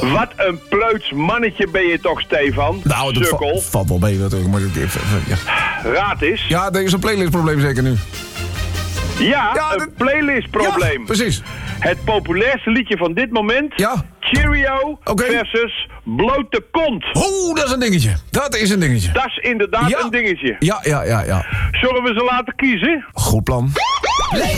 Wat een pleuts mannetje ben je toch, Stefan? Nou, dat Sukkel. valt wel mee natuurlijk. Maar ja. Raad eens. Ja, er is een playlistprobleem zeker nu. Ja, een playlistprobleem. Ja, precies. Het populairste liedje van dit moment. Ja. Cheerio Oké. versus Blote Kont. Oh, dat is een dingetje. Dat is een dingetje. Dat is inderdaad Ja. een dingetje. Ja. Zullen we ze laten kiezen? Goed plan.